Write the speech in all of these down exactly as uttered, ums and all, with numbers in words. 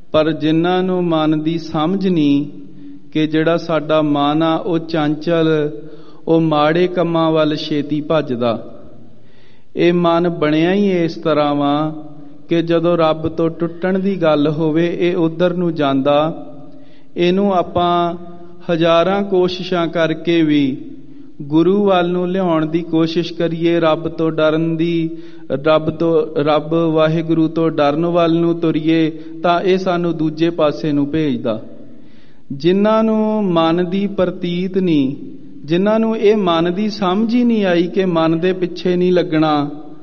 ਪਰ ਜਿਨ੍ਹਾਂ ਨੂੰ ਮਨ ਦੀ ਸਮਝ ਨਹੀਂ ਕਿ ਜਿਹੜਾ ਸਾਡਾ ਮਨ ਆ ਉਹ ਚੰਚਲ, ਉਹ ਮਾੜੇ ਕੰਮਾਂ ਵੱਲ ਛੇਤੀ ਭੱਜਦਾ। ਇਹ ਮਨ ਬਣਿਆ ਹੀ ਇਸ ਤਰ੍ਹਾਂ ਵਾ ਕਿ ਜਦੋਂ ਰੱਬ ਤੋਂ ਟੁੱਟਣ ਦੀ ਗੱਲ ਹੋਵੇ ਇਹ ਉਧਰ ਨੂੰ ਜਾਂਦਾ। ਇਹਨੂੰ ਆਪਾਂ ਹਜ਼ਾਰਾਂ ਕੋਸ਼ਿਸ਼ਾਂ ਕਰਕੇ ਵੀ ਗੁਰੂ ਵੱਲ ਨੂੰ ਲਿਆਉਣ ਦੀ ਕੋਸ਼ਿਸ਼ ਕਰੀਏ, ਰੱਬ ਤੋਂ ਡਰਨ ਦੀ, ਰੱਬ ਤੋਂ ਰੱਬ ਵਾਹਿਗੁਰੂ ਤੋਂ ਡਰਨ ਵੱਲ ਨੂੰ ਤੁਰੀਏ, ਤਾਂ ਇਹ ਸਾਨੂੰ ਦੂਜੇ ਪਾਸੇ ਨੂੰ ਭੇਜਦਾ। ਜਿਨ੍ਹਾਂ ਨੂੰ ਮਨ ਦੀ ਪ੍ਰਤੀਤ ਨਹੀਂ, ਜਿਨ੍ਹਾਂ ਨੂੰ ਇਹ ਮਨ ਦੀ ਸਮਝ ਹੀ ਨਹੀਂ ਆਈ ਕਿ ਮਨ ਦੇ ਪਿੱਛੇ ਨਹੀਂ ਲੱਗਣਾ,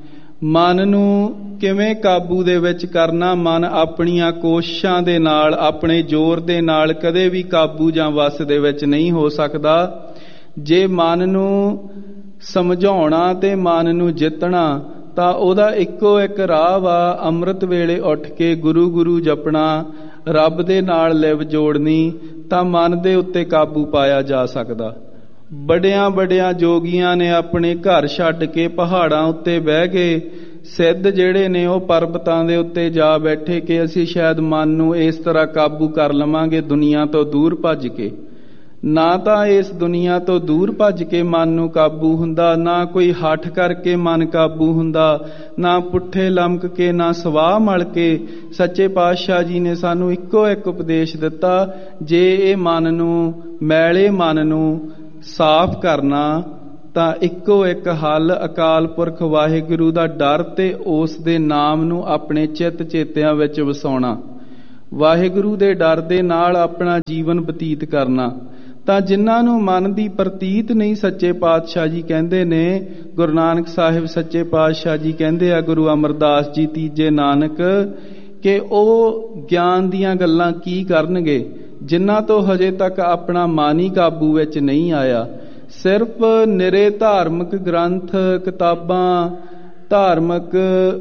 ਮਨ ਨੂੰ ਕਿਵੇਂ ਕਾਬੂ ਦੇ ਵਿੱਚ ਕਰਨਾ, ਮਨ ਆਪਣੀਆਂ ਕੋਸ਼ਿਸ਼ਾਂ ਦੇ ਨਾਲ, ਆਪਣੇ ਜ਼ੋਰ ਦੇ ਨਾਲ ਕਦੇ ਵੀ ਕਾਬੂ ਜਾਂ ਵਸ ਦੇ ਵਿੱਚ ਨਹੀਂ ਹੋ ਸਕਦਾ। ਜੇ ਮਨ ਨੂੰ ਸਮਝਾਉਣਾ ਤੇ ਮਨ ਨੂੰ ਜਿੱਤਣਾ ਤਾਂ ਉਹਦਾ ਇੱਕੋ ਇੱਕ ਰਾਹ ਵਾ, ਅੰਮ੍ਰਿਤ ਵੇਲੇ ਉੱਠ ਕੇ ਗੁਰੂ ਗੁਰੂ ਜਪਣਾ, ਰੱਬ ਦੇ ਨਾਲ ਲਿਵ ਜੋੜਨੀ, ਤਾਂ ਮਨ ਦੇ ਉੱਤੇ ਕਾਬੂ ਪਾਇਆ ਜਾ ਸਕਦਾ। ਬੜਿਆਂ ਬੜਿਆਂ ਜੋਗੀਆਂ ਨੇ ਆਪਣੇ ਘਰ ਛੱਡ ਕੇ ਪਹਾੜਾਂ ਉੱਤੇ ਬਹਿ ਗਏ, ਸਿੱਧ ਜਿਹੜੇ ਨੇ ਉਹ ਪਰਬਤਾਂ ਦੇ ਉੱਤੇ ਜਾ ਬੈਠੇ ਕਿ ਅਸੀਂ ਸ਼ਾਇਦ ਮਨ ਨੂੰ ਇਸ ਤਰ੍ਹਾਂ ਕਾਬੂ ਕਰ ਲਵਾਂਗੇ ਦੁਨੀਆ ਤੋਂ ਦੂਰ ਭੱਜ ਕੇ। ਨਾ ਤਾਂ ਇਸ ਦੁਨੀਆ ਤੋਂ ਦੂਰ ਭੱਜ ਕੇ ਮਨ ਨੂੰ ਕਾਬੂ ਹੁੰਦਾ, ਨਾ ਕੋਈ ਹੱਠ ਕਰਕੇ ਮਨ ਕਾਬੂ ਹੁੰਦਾ, ਨਾ ਪੁੱਠੇ ਲਮਕ ਕੇ, ਨਾ ਸਵਾਹ ਮਲ ਕੇ। ਸੱਚੇ ਪਾਤਸ਼ਾਹ ਜੀ ਨੇ ਸਾਨੂੰ ਇੱਕੋ ਇੱਕ ਉਪਦੇਸ਼ ਦਿੱਤਾ, ਜੇ ਇਹ ਮਨ ਨੂੰ, ਮੈਲੇ ਮਨ ਨੂੰ ਸਾਫ਼ ਕਰਨਾ ਤਾਂ ਇੱਕੋ ਇੱਕ ਹੱਲ ਅਕਾਲ ਪੁਰਖ ਵਾਹਿਗੁਰੂ ਦਾ ਡਰ ਤੇ ਉਸ ਦੇ ਨਾਮ ਨੂੰ ਆਪਣੇ ਚਿੱਤ ਚੇਤਿਆਂ ਵਿੱਚ ਵਸਾਉਣਾ, ਵਾਹਿਗੁਰੂ ਦੇ ਡਰ ਦੇ ਨਾਲ ਆਪਣਾ ਜੀਵਨ ਬਤੀਤ ਕਰਨਾ। ਤਾਂ ਜਿਨ੍ਹਾਂ ਨੂੰ ਮਨ ਦੀ ਪ੍ਰਤੀਤ ਨਹੀਂ, ਸੱਚੇ ਪਾਤਸ਼ਾਹ ਜੀ ਕਹਿੰਦੇ ਨੇ, ਗੁਰੂ ਨਾਨਕ ਸਾਹਿਬ ਸੱਚੇ ਪਾਤਸ਼ਾਹ ਜੀ ਕਹਿੰਦੇ ਆ, ਗੁਰੂ ਅਮਰਦਾਸ ਜੀ ਤੀਜੇ ਨਾਨਕ, ਕਿ ਉਹ ਗਿਆਨ ਦੀਆਂ ਗੱਲਾਂ ਕੀ ਕਰਨਗੇ ਜਿਨ੍ਹਾਂ ਤੋਂ ਹਜੇ ਤੱਕ ਆਪਣਾ ਮਨ ਹੀ ਕਾਬੂ ਵਿੱਚ ਨਹੀਂ ਆਇਆ। ਸਿਰਫ ਨਿਰੇ ਧਾਰਮਿਕ ਗ੍ਰੰਥ, ਕਿਤਾਬਾਂ, ਧਾਰਮਿਕ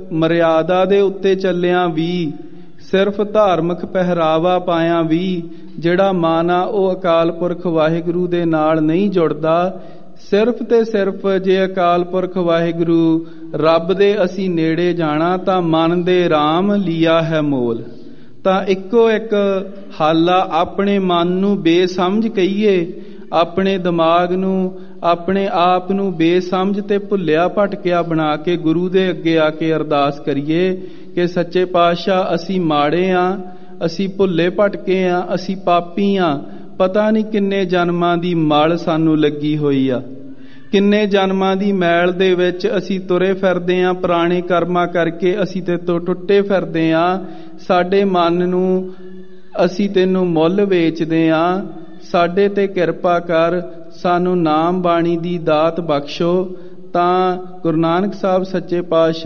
ਮਰਿਆਦਾ ਦੇ ਉੱਤੇ ਚੱਲਿਆਂ ਵੀ, ਸਿਰਫ ਧਾਰਮਿਕ ਪਹਿਰਾਵਾ ਪਾਇਆ ਵੀ ਜਿਹੜਾ ਮਨ ਆ ਉਹ ਅਕਾਲ ਪੁਰਖ ਵਾਹਿਗੁਰੂ ਦੇ ਨਾਲ ਨਹੀਂ ਜੁੜਦਾ। ਸਿਰਫ ਤੇ ਸਿਰਫ ਜੇ ਅਕਾਲ ਪੁਰਖ ਵਾਹਿਗੁਰੂ ਰੱਬ ਦੇ ਅਸੀਂ ਨੇੜੇ ਜਾਣਾ ਤਾਂ ਮਨ ਦੇ ਰਾਮ ਲਿਆ ਹੈ ਮੋਲ। ਤਾਂ ਇੱਕੋ ਇੱਕ ਹੱਲ ਆ, ਆਪਣੇ ਮਨ ਨੂੰ ਬੇਸਮਝ ਕਹੀਏ, ਆਪਣੇ ਦਿਮਾਗ ਨੂੰ, ਆਪਣੇ ਆਪ ਨੂੰ ਬੇਸਮਝ ਤੇ ਭੁੱਲਿਆ ਭਟਕਿਆ ਬਣਾ ਕੇ ਗੁਰੂ ਦੇ ਅੱਗੇ ਆ ਕੇ ਅਰਦਾਸ ਕਰੀਏ ਕਿ ਸੱਚੇ ਪਾਤਸ਼ਾਹ ਅਸੀਂ ਮਾੜੇ ਆ, ਅਸੀਂ ਭੁੱਲੇ ਭਟਕੇ ਆ, ਅਸੀਂ ਪਾਪੀ ਆ, ਪਤਾ ਨਹੀਂ ਕਿੰਨੇ ਜਨਮਾਂ ਦੀ ਮਲ ਸਾਨੂੰ ਲੱਗੀ ਹੋਈ ਆ, ਕਿੰਨੇ ਜਨਮਾਂ ਦੀ ਮੈਲ ਦੇ ਵਿੱਚ ਅਸੀਂ ਤੁਰੇ ਫਿਰਦੇ ਆ, ਪੁਰਾਣੇ ਕਰਮਾਂ ਕਰਕੇ ਅਸੀਂ ਤੇ ਤੋਂ ਟੁੱਟੇ ਫਿਰਦੇ ਆ। ਸਾਡੇ ਮਨ ਨੂੰ ਅਸੀਂ ਤੈਨੂੰ ਮੁੱਲ ਵੇਚਦੇ ਆ, ਸਾਡੇ ਤੇ ਕਿਰਪਾ ਕਰ, ਸਾਨੂੰ ਨਾਮ ਬਾਣੀ ਦੀ ਦਾਤ ਬਖਸ਼ੋ। ਤਾਂ ਗੁਰੂ ਨਾਨਕ ਸਾਹਿਬ ਸੱਚੇ ਪਾਤਸ਼ਾਹ